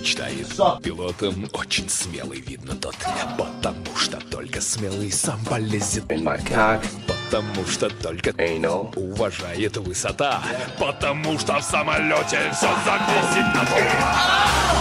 мечтает. Пилотом очень смелый, видно тот. Потому что только смелый сам полезет. Потому что только уважает высота. Потому что в самолете все зависит от